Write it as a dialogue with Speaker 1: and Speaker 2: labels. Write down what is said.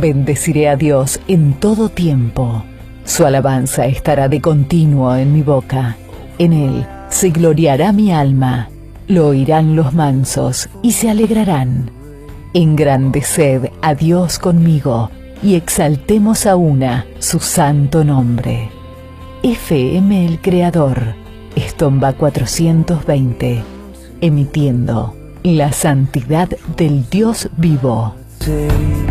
Speaker 1: Bendeciré a Dios en todo tiempo. Su alabanza estará de continuo en mi boca. En él se gloriará mi alma. Lo oirán los mansos y se alegrarán. Engrandeced a Dios conmigo y exaltemos a una su santo nombre. FM El Creador, Estomba 420, emitiendo la santidad del Dios vivo.